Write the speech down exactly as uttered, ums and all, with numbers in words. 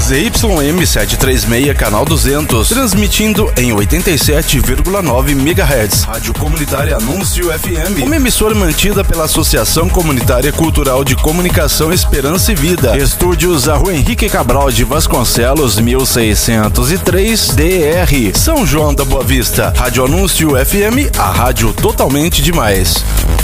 Z Y M setecentos e trinta e seis, canal duzentos, transmitindo em oitenta e sete vírgula nove megahertz. Rádio Comunitária Anúncio F M, uma emissora mantida pela Associação Comunitária Cultural de Comunicação Esperança e Vida. Estúdios a Rua Henrique Cabral de Vasconcelos, mil seiscentos e três, D R, São João da Boa Vista. Rádio Anúncio F M, a rádio totalmente demais.